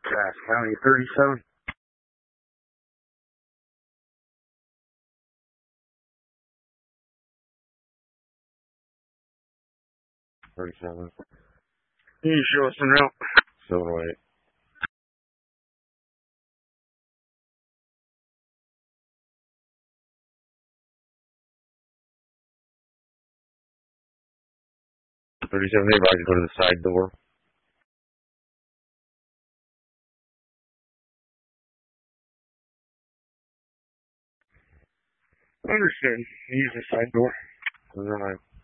Cass County 37. 37. Can you show us the route? 708. They advise you go to the side door. I understand. Use the side door. 09.